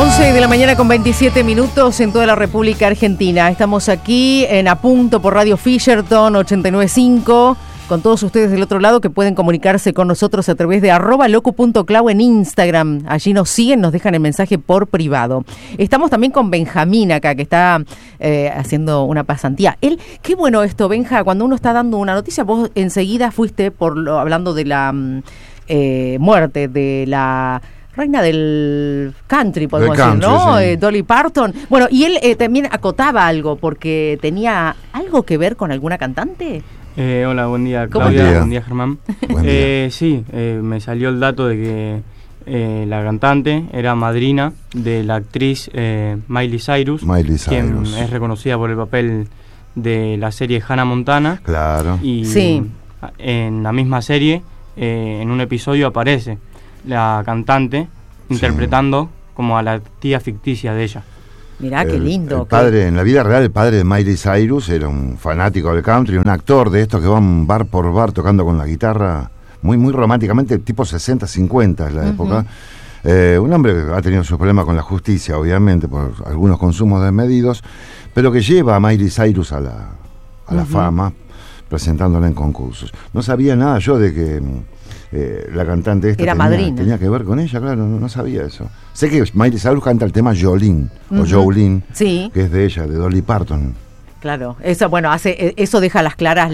11 de la mañana con 27 minutos en toda la República Argentina. Estamos aquí en A Punto por Radio Fisherton 89.5, con todos ustedes del otro lado que pueden comunicarse con nosotros a través de @loco.clau en Instagram. Allí nos siguen, nos dejan el mensaje por privado. Estamos también con Benjamín acá, que está haciendo una pasantía. Qué bueno esto, Benja, cuando uno está dando una noticia, vos enseguida fuiste hablando de la muerte de la reina del country, podemos decir, ¿no? Sí. Dolly Parton. Bueno, y él también acotaba algo, porque tenía algo que ver con alguna cantante. Hola, buen día, Claudia. Buen día, Germán. Buen día. Sí, me salió el dato de que la cantante era madrina de la actriz Miley Cyrus, quien es reconocida por el papel de la serie Hannah Montana. Claro. Y sí, en la misma serie, en un episodio aparece la cantante interpretando como a la tía ficticia de ella. Mirá, qué lindo. El padre, en la vida real, el padre de Miley Cyrus era un fanático del country, un actor de estos que van bar por bar tocando con la guitarra, muy muy románticamente, tipo 60-50 es la época. Un hombre que ha tenido sus problemas con la justicia, obviamente, por algunos consumos desmedidos, pero que lleva a Miley Cyrus a la fama, presentándola en concursos. No sabía nada yo de que la cantante esta era madrina. Tenía que ver con ella, claro, no sabía eso. Sé que Miley Cyrus canta el tema Jolene, o Jolene, sí, que es de ella, de Dolly Parton. Claro, eso, bueno, eso deja a las claras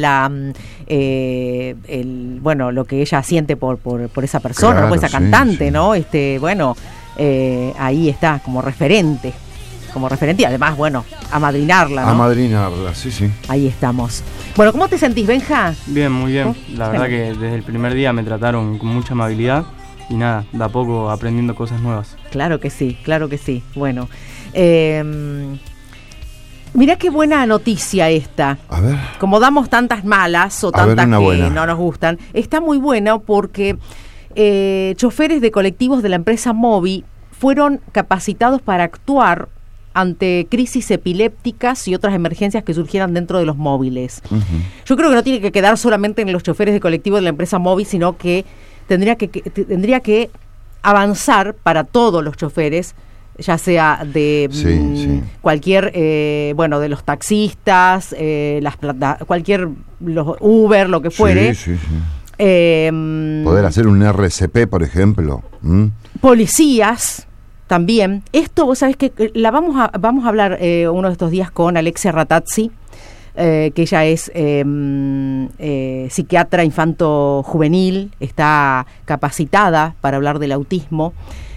lo que ella siente por esa persona, claro, por esa cantante, sí. ¿no? Ahí está, como referente, y además, bueno, amadrinarla, ¿no? Amadrinarla, sí. Ahí estamos. Bueno, ¿cómo te sentís, Benja? Bien, muy bien. La verdad que desde el primer día me trataron con mucha amabilidad y nada, de a poco aprendiendo cosas nuevas. Claro que sí. Bueno, mirá qué buena noticia esta. A ver. Como damos tantas malas o tantas que no nos gustan, está muy buena porque choferes de colectivos de la empresa Movi fueron capacitados para actuar ante crisis epilépticas y otras emergencias que surgieran dentro de los móviles. Yo creo que no tiene que quedar solamente en los choferes de colectivo de la empresa Movi, sino que tendría que avanzar para todos los choferes, ya sea de cualquier, de los taxistas, los Uber, lo que fuere. Sí. Poder hacer un RCP, por ejemplo. Policías también. Esto, vos sabés que vamos a hablar uno de estos días con Alexia Ratazzi, que ella es psiquiatra infanto-juvenil, está capacitada para hablar del autismo.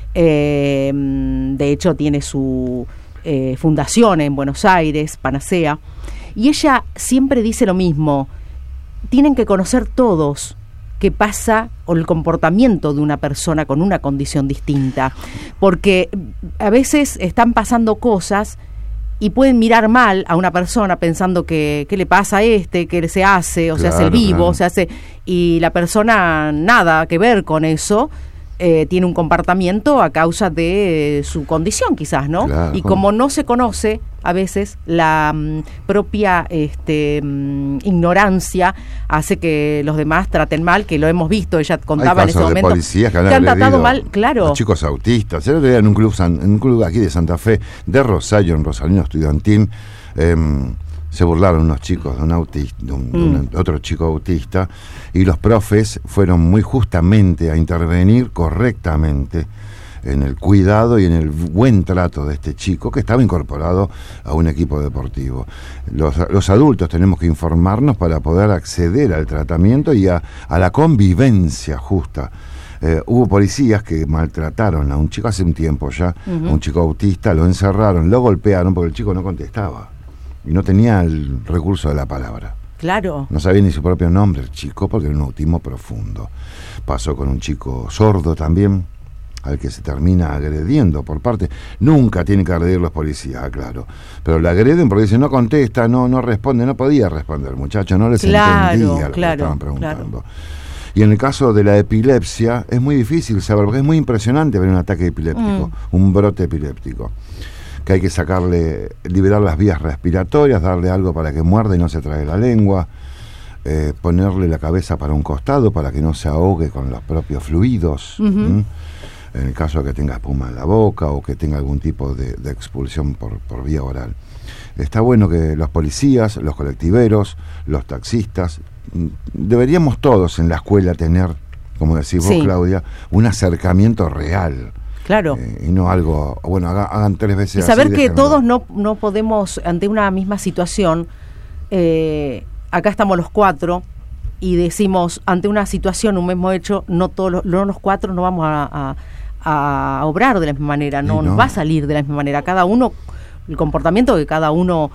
De hecho, tiene su fundación en Buenos Aires, Panacea, y ella siempre dice lo mismo: tienen que conocer todos qué pasa o el comportamiento de una persona con una condición distinta, porque a veces están pasando cosas y pueden mirar mal a una persona pensando que qué le pasa a qué se hace, o se hace el vivo, se hace, y la persona nada que ver con eso. Tiene un comportamiento a causa de su condición, quizás, ¿no? Claro. Y como no se conoce a veces la propia ignorancia, hace que los demás traten mal, que lo hemos visto, ella contaba en ese momento. Hay policías que han tratado mal, claro. A chicos autistas. El otro día en un club aquí de Santa Fe, de Rosario, en Rosalino Estudiantil, se burlaron unos chicos de otro chico autista, y los profes fueron muy justamente a intervenir correctamente en el cuidado y en el buen trato de este chico que estaba incorporado a un equipo deportivo. Los adultos tenemos que informarnos para poder acceder al tratamiento y a la convivencia justa. Hubo policías que maltrataron a un chico hace un tiempo ya, a un chico autista, lo encerraron, lo golpearon porque el chico no contestaba y no tenía el recurso de la palabra. Claro. No sabía ni su propio nombre el chico porque era un autismo profundo. Pasó con un chico sordo también, al que se termina agrediendo por parte. Nunca tienen que agredir los policías, claro. Pero le agreden porque dicen no contesta, no responde, no podía responder, muchacho, no les entendía lo que estaban preguntando. Y en el caso de la epilepsia es muy difícil saber, porque es muy impresionante ver un ataque epiléptico, un brote epiléptico. Que hay que liberar las vías respiratorias, darle algo para que muerda y no se trague la lengua, ponerle la cabeza para un costado para que no se ahogue con los propios fluidos. en el caso de que tenga espuma en la boca o que tenga algún tipo de expulsión por vía oral. Está bueno que los policías, los colectiveros, los taxistas, deberíamos todos en la escuela tener, como decís vos, Claudia, un acercamiento real. Claro. Y no algo, bueno, hagan 3 veces y saber así, que todos no podemos, ante una misma situación, acá estamos los 4 y decimos, ante una situación, un mismo hecho, no los 4 no vamos a obrar de la misma manera, no nos va a salir de la misma manera. Cada uno, el comportamiento que cada uno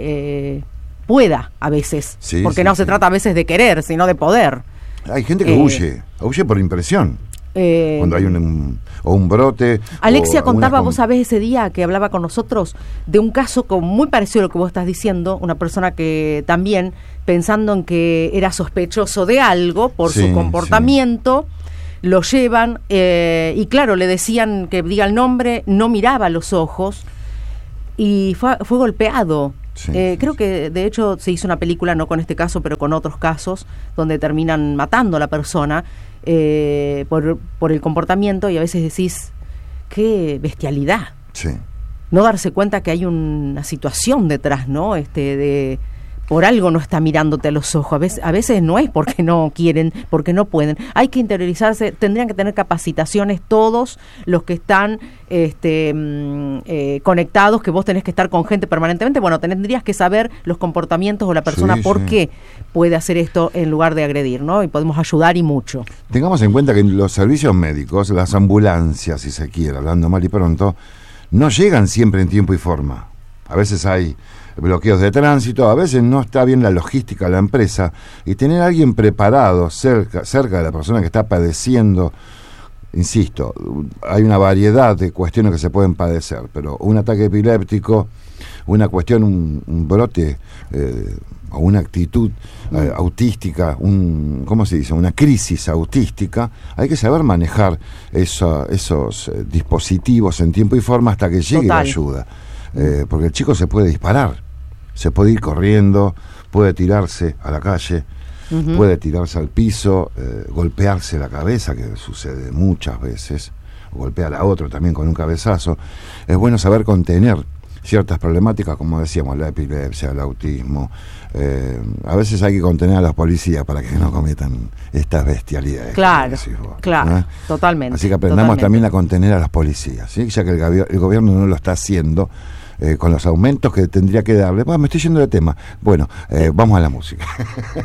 pueda a veces, porque no se trata a veces de querer, sino de poder. Hay gente que huye por impresión. Cuando hay un brote. Alexia contaba, vos sabés, ese día que hablaba con nosotros de un caso muy parecido a lo que vos estás diciendo, una persona que también, pensando en que era sospechoso de algo por su comportamiento, lo llevan y claro, le decían que diga el nombre, no miraba a los ojos y fue golpeado. Creo que de hecho se hizo una película, no con este caso, pero con otros casos, donde terminan matando a la persona por el comportamiento, y a veces decís, qué bestialidad. No darse cuenta que hay una situación detrás, ¿no? Por algo no está mirándote a los ojos. A veces no es porque no quieren, porque no pueden. Hay que interiorizarse, tendrían que tener capacitaciones todos los que están conectados, que vos tenés que estar con gente permanentemente. Bueno, tendrías que saber los comportamientos o la persona por qué puede hacer esto en lugar de agredir, ¿no? Y podemos ayudar y mucho. Tengamos en cuenta que los servicios médicos, las ambulancias, si se quiere, hablando mal y pronto, no llegan siempre en tiempo y forma. A veces hay bloqueos de tránsito, a veces no está bien la logística de la empresa, y tener a alguien preparado cerca de la persona que está padeciendo, insisto, hay una variedad de cuestiones que se pueden padecer, pero un ataque epiléptico, una cuestión, un brote o una actitud autística, ¿cómo se dice? Una crisis autística, hay que saber manejar esos dispositivos en tiempo y forma hasta que llegue la ayuda. Porque el chico se puede disparar, se puede ir corriendo, puede tirarse a la calle, puede tirarse al piso, golpearse la cabeza, que sucede muchas veces, o golpear a otro también con un cabezazo. Es bueno saber contener ciertas problemáticas, como decíamos, la epilepsia, el autismo. A veces hay que contener a los policías para que no cometan estas bestialidades. Claro, totalmente. Así que aprendamos también a contener a los policías, ¿sí? Ya que el gobierno no lo está haciendo con los aumentos que tendría que darle. Me estoy yendo de tema. Bueno, vamos a la música.